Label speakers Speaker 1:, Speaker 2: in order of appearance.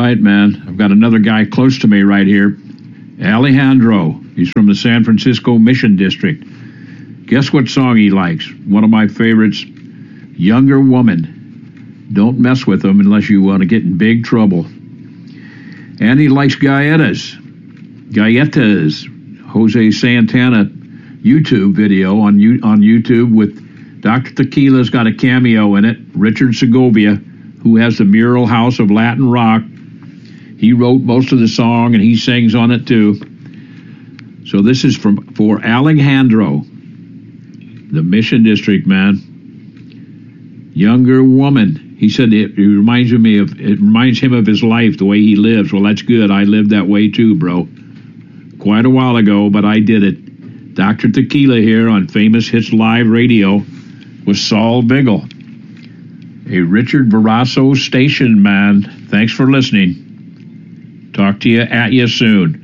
Speaker 1: right, man. I've got another guy close to me right here. Alejandro. He's from the San Francisco Mission District. Guess what song he likes? One of my favorites, Younger Woman. Don't mess with him unless you want to get in big trouble. And he likes Galletas. Jose Santana YouTube video on YouTube with Dr. Tequila's got a cameo in it. Richard Segovia, who has the Mural House of Latin Rock. He wrote most of the song and he sings on it too. So this is for Alejandro, the Mission District, man. Younger Woman. He said it reminds him of his life, the way he lives. Well, that's good. I lived that way too, bro. Quite a while ago, but I did it. Dr. Tequila here on Famous Hits Live Radio with Saul Biggle, a Richard Barrasso station man. Thanks for listening. Talk to you soon.